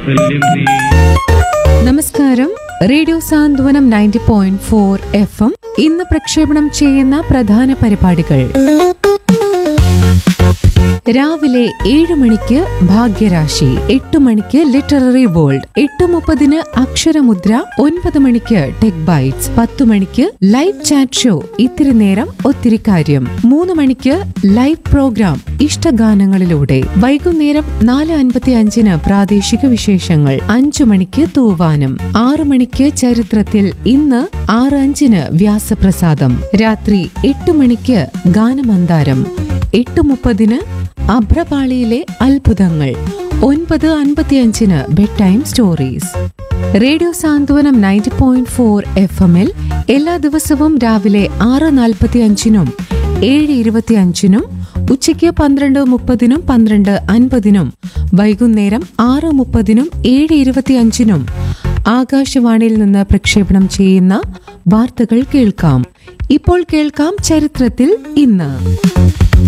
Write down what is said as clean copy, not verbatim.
നമസ്കാരം. റേഡിയോ സാന്ത്വനം 90.4 FM ഇന്ന് പ്രക്ഷേപണം ചെയ്യുന്ന പ്രധാന പരിപാടികൾ. രാവിലെ 7 മണിക്ക് ഭാഗ്യരാശി, 8 മണിക്ക് ലിറ്റററി വേൾഡ്, 8:30 അക്ഷരമുദ്ര, 9 മണിക്ക് ടെക് ബൈറ്റ്സ്, 10 മണിക്ക് ലൈവ് ചാറ്റ് ഷോ ഇത്തിരി നേരം ഒത്തിരി കാര്യം, 3 മണിക്ക് ലൈവ് പ്രോഗ്രാം ഇഷ്ടഗാനങ്ങളിലൂടെ, വൈകുന്നേരം 4:55 പ്രാദേശിക വിശേഷങ്ങൾ, 5 മണിക്ക് തൂവാനം, 6 മണിക്ക് ചരിത്രത്തിൽ ഇന്ന്, 6:05 വ്യാസപ്രസാദം, രാത്രി 8 മണിക്ക് ഗാനമന്ദാരം, 8:30 അഭ്രപാളിയിലെ അത്ഭുതങ്ങൾ, 9:55 ബെഡ് ടൈം സ്റ്റോറീസ്. റേഡിയോ സാന്ത്വനം 90.4 FM-ൽ എല്ലാ ദിവസവും രാവിലെ 6:45 7:25 ഉച്ചയ്ക്ക് 12:30 12:50 വൈകുന്നേരം 6:30 7:25 ആകാശവാണിയിൽ നിന്ന് പ്രക്ഷേപണം ചെയ്യുന്ന വാർത്തകൾ കേൾക്കാം. ഇപ്പോൾ കേൾക്കാം ചരിത്രത്തിൽ ഇന്ന്.